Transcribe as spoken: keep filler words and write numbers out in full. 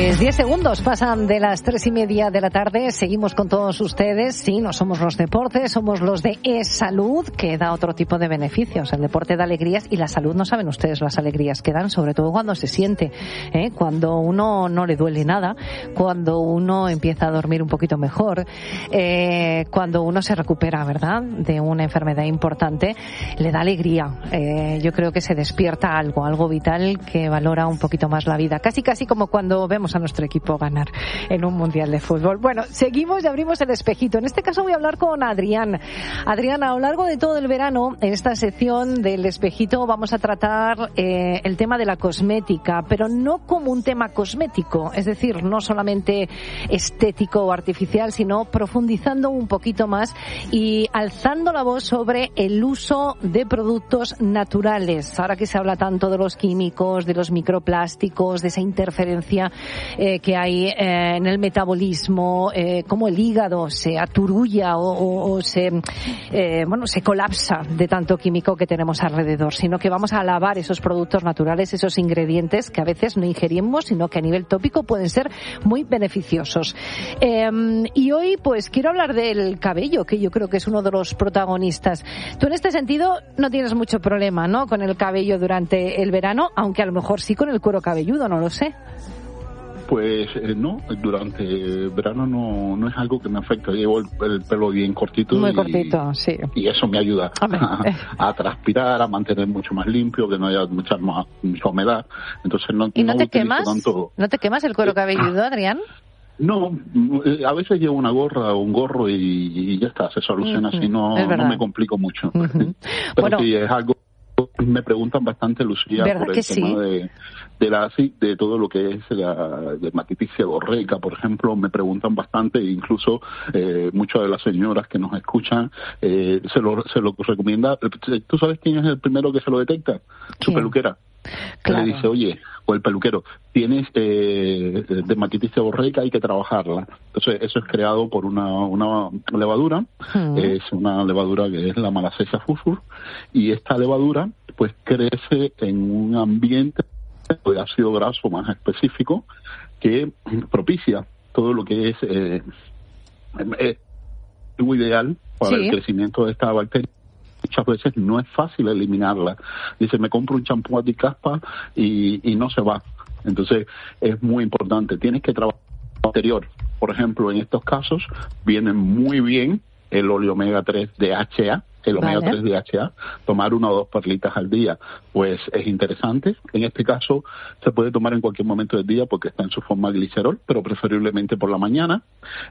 Pues diez segundos pasan de las tres y media de la tarde. Seguimos con todos ustedes. Sí, no somos los deportes, somos los de E-Salud, que da otro tipo de beneficios. El deporte da alegrías y la salud, no saben ustedes las alegrías que dan, sobre todo cuando se siente, ¿eh? Cuando uno no le duele nada, cuando uno empieza a dormir un poquito mejor, eh, cuando uno se recupera, ¿verdad?, de una enfermedad importante, le da alegría. Eh, yo creo que se despierta algo, algo vital que valora un poquito más la vida. Casi, casi como cuando vemos a nuestro equipo ganar en un mundial de fútbol. Bueno, seguimos y abrimos el espejito. En este caso voy a hablar con Adrián. Adrián, a lo largo de todo el verano, en esta sección del espejito vamos a tratar eh, el tema de la cosmética, pero no como un tema cosmético, es decir, no solamente estético o artificial, sino profundizando un poquito más y alzando la voz sobre el uso de productos naturales. Ahora que se habla tanto de los químicos, de los microplásticos, de esa interferencia eh, que hay eh, en el metabolismo, eh, cómo el hígado se aturulla o, o, o se eh, bueno se colapsa de tanto químico que tenemos alrededor, sino que vamos a alabar esos productos naturales, esos ingredientes que a veces no ingerimos, sino que a nivel tópico pueden ser muy beneficiosos. Eh, y hoy pues quiero hablar del cabello, que yo creo que es uno de los protagonistas. Tú en este sentido no tienes mucho problema, ¿no?, con el cabello durante el verano, aunque a lo mejor sí con el cuero cabelludo, no lo sé. Pues eh, no, durante el verano no, no es algo que me afecta. Llevo el, el pelo bien cortito. Muy y, cortito, sí. Y eso me ayuda a, a transpirar, a mantener mucho más limpio, que no haya mucha, mucha humedad. Entonces no, ¿Y no, no te quemas? Tanto... ¿No te quemas el cuero cabelludo, Adrián? No, a veces llevo una gorra o un gorro y, y ya está, se soluciona uh-huh. así, no, no me complico mucho. Uh-huh. Pero bueno, sí, es algo... Me preguntan bastante, Lucía, por el tema sí? de, de la de todo lo que es la dermatitis seborreica, por ejemplo. Me preguntan bastante, e incluso eh, muchas de las señoras que nos escuchan eh, se lo se lo recomienda. ¿Tú sabes quién es el primero que se lo detecta? Su ¿Quién? peluquera. Claro. Le dice, oye, o el peluquero, tienes eh, dermatitis seborreica, hay que trabajarla. Entonces eso es creado por una, una levadura, uh-huh. es una levadura que es la Malassezia fusfur, y esta levadura pues crece en un ambiente de ácido graso más específico que propicia todo lo que es eh, eh, lo ideal para sí. el crecimiento de esta bacteria. Muchas veces no es fácil eliminarla. Dice, me compro un champú anticaspa y, y no se va. Entonces, es muy importante. Tienes que trabajar anterior. Por ejemplo, en estos casos, viene muy bien el óleo omega tres D H A, el omega vale. tres D H A, tomar una o dos perlitas al día, pues es interesante. En este caso, se puede tomar en cualquier momento del día porque está en su forma glicerol, pero preferiblemente por la mañana.